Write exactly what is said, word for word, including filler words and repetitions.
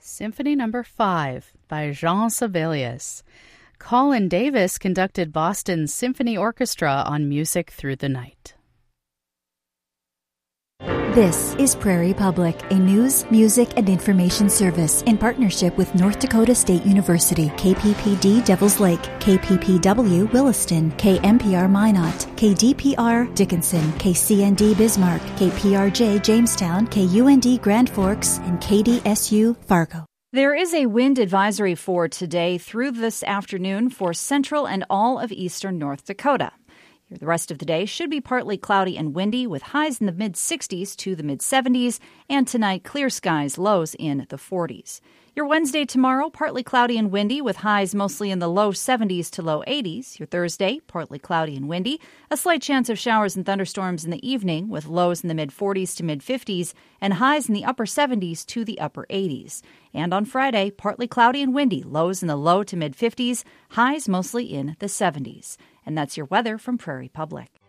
Symphony Number five by Jean Sibelius. Colin Davis conducted Boston's Symphony Orchestra on Music Through the Night. This is Prairie Public, a news, music, and information service in partnership with North Dakota State University, K P P D Devils Lake, K P P W Williston, K M P R Minot, K D P R Dickinson, K C N D Bismarck, K P R J Jamestown, K U N D Grand Forks, and K D S U Fargo. There is a wind advisory for today through this afternoon for central and all of eastern North Dakota. The rest of the day should be partly cloudy and windy with highs in the mid-sixties to the mid-seventies, and tonight clear skies, lows in the forties. Your Wednesday tomorrow, partly cloudy and windy with highs mostly in the low seventies to low eighties. Your Thursday, partly cloudy and windy, a slight chance of showers and thunderstorms in the evening with lows in the mid-forties to mid-fifties and highs in the upper seventies to the upper eighties. And on Friday, partly cloudy and windy, lows in the low to mid-fifties, highs mostly in the seventies. And that's your weather from Prairie Public.